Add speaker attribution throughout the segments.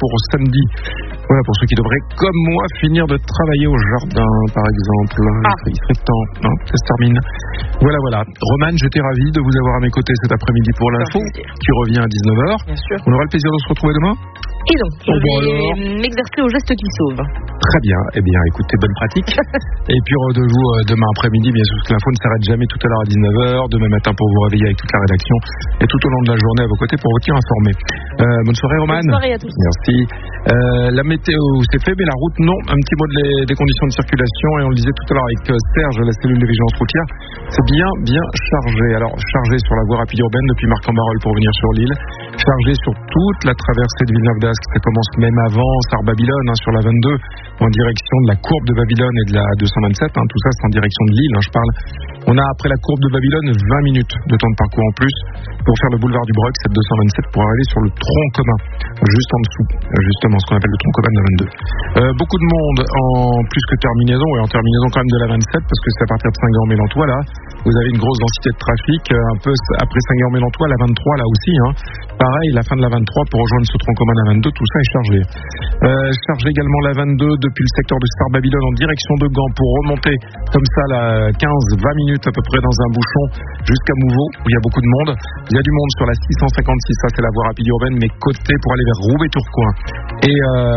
Speaker 1: pour samedi. Voilà, pour ceux qui devraient, comme moi, finir de travailler au jardin, par exemple. Il serait temps, non, ça se termine. Voilà. Romane, j'étais ravi de vous avoir à mes côtés cet après-midi pour l'info, qui revient à 19h.
Speaker 2: Bien sûr.
Speaker 1: On aura le plaisir de se retrouver demain.
Speaker 2: Et non, je vais m'exercer au geste qui sauve.
Speaker 1: Très bien, écoutez, bonne pratique. Et puis rendez-vous demain après-midi, bien sûr, parce que l'info ne s'arrête jamais tout à l'heure à 19h, demain matin pour vous réveiller avec toute la rédaction, et tout au long de la journée à vos côtés pour vous tenir informés. Bonne soirée, Romane.
Speaker 2: Bonne soirée à tous.
Speaker 1: Merci. La météo, c'est fait, mais la route, non. Un petit mot des conditions de circulation, et on le disait tout à l'heure avec Serge, la cellule de vigilance routière, c'est bien chargé. Alors, chargé sur la voie rapide urbaine depuis Marc-en-Barœul pour venir sur l'île, chargé sur toute la traversée de Villeneuve-d'Ascq, ça commence même avant Sars-Babylone, sur la 22, en direction de la courbe de Babylone et de la 227, tout ça c'est en direction de Lille, je parle. On a après la courbe de Babylone 20 minutes de temps de parcours en plus pour faire le boulevard du Broc, cette 227, pour arriver sur le tronc commun, juste en dessous, justement, ce qu'on appelle le tronc commun de la 22. Beaucoup de monde en plus que terminaison, et en terminaison quand même de la 27, parce que c'est à partir de Saint-Guerre-Mélantois, là, vous avez une grosse densité de trafic, un peu après Saint-Guerre-Mélantois, la 23 là aussi, pareil, la fin de la 23 pour rejoindre ce tronc commun de la 22, tout ça est chargé. Chargé également la 22 depuis le secteur de Sars-Babylone en direction de Gand pour remonter comme ça la 15-20 minutes à peu près dans un bouchon jusqu'à Mouveau où il y a beaucoup de monde. Il y a du monde sur la 656, ça c'est la voie rapide urbaine, mais côté pour aller vers Roubaix-Tourcoing. Et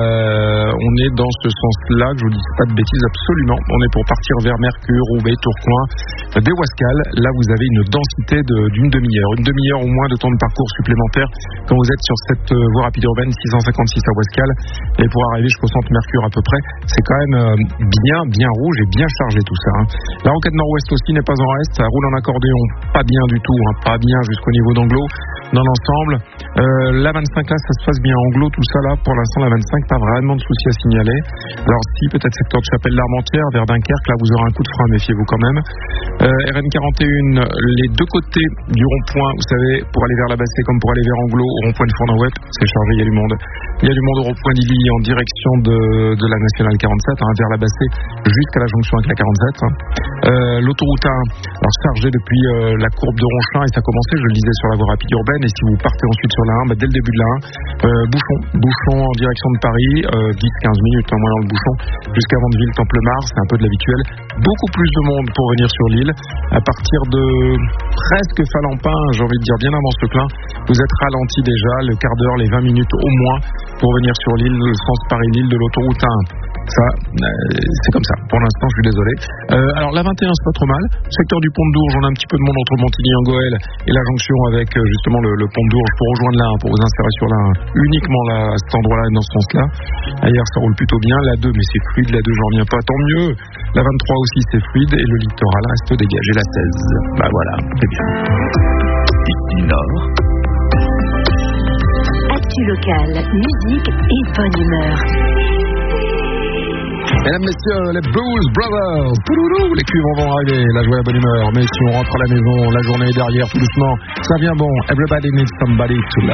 Speaker 1: on est dans ce sens-là, que je vous dis pas de bêtises absolument. On est pour partir vers Mercure, Roubaix, Tourcoing, des Ouascal. Là vous avez une densité d'une demi-heure. Une demi-heure au moins de temps de parcours supplémentaire quand vous êtes sur cette voie rapide urbaine 656 à Ouascal. Et pour arriver jusqu'au centre Mercure à peu près, c'est quand même bien rouge et bien chargé tout ça. La rocade nord-ouest aussi n'est pas en reste, ça roule en accordéon, pas bien du tout, pas bien jusqu'au niveau d'Anglo dans l'ensemble. La 25 là, ça se passe bien. Anglo, tout ça là, pour l'instant la 25, pas vraiment de soucis à signaler. Alors si, peut-être secteur de Chapelle-l'Armentière vers Dunkerque, là vous aurez un coup de frein, méfiez-vous quand même. RN 41, les deux côtés du rond-point, vous savez, pour aller vers la Bassée comme pour aller vers Anglo, au rond-point de Fournin-Ouette, c'est chargé, il y a du monde. Il y a du monde au rond-point d'Illy en direction de la nationale 47, vers la Bassée, jusqu'à la jonction avec la 47. L'autoroute 1, alors chargé depuis la courbe de Ronchin, et ça commençait, je le disais, sur la voie rapide urbaine, et si vous partez ensuite sur la 1, dès le début de la 1, bouchon en direction de Paris, 10-15 minutes en moins dans le bouchon, jusqu'à Vandeville, Temple-Mars, c'est un peu de l'habituel. Beaucoup plus de monde pour venir sur l'île, à partir de presque Falampin, j'ai envie de dire bien avant ce plein, vous êtes ralenti déjà, le quart d'heure, les 20 minutes au moins, pour venir sur l'île, le sens Paris-Lille de l'autoroute 1. Ça, c'est comme ça. Pour l'instant, je suis désolé. Alors, la 21, c'est pas trop mal. Secteur du Pont de Dourges, on a un petit peu de monde entre Montigny-en-Goël et la jonction avec justement le Pont de Dourges pour rejoindre la 1, pour vous insérer sur la 1, uniquement là, à cet endroit-là, dans ce sens-là. Ailleurs, ça roule plutôt bien. La 2, mais c'est fluide. La 2, j'en reviens pas. Tant mieux. La 23 aussi, c'est fluide. Et le littoral reste dégagé. La 16. Bah voilà, c'est bien.
Speaker 3: Ici Nord.
Speaker 4: Actu local, musique et bonne humeur.
Speaker 1: Mesdames, messieurs, les Blues Brothers, touloulou, les cuivres vont arriver, la joie et la bonne humeur. Mais si on rentre à la maison, la journée est derrière, tout doucement, ça vient bon. Everybody needs somebody to love.